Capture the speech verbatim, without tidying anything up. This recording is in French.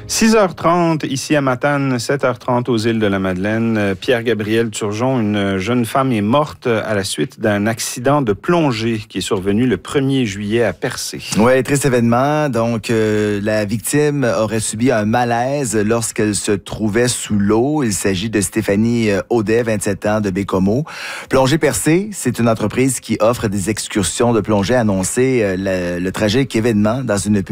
six heures trente ici à Matane, sept heures trente aux îles de la Madeleine. Pierre-Gabriel Turgeon, une jeune femme est morte à la suite d'un accident de plongée qui est survenu le premier juillet à Percé. Oui, triste événement. Donc, euh, la victime aurait subi un malaise lorsqu'elle se trouvait sous l'eau. Il s'agit de Stéphanie Audet, vingt-sept ans, de Bécomo. Plongée Percé, c'est une entreprise qui offre des excursions de plongée. A annoncé euh, le, le tragique événement dans une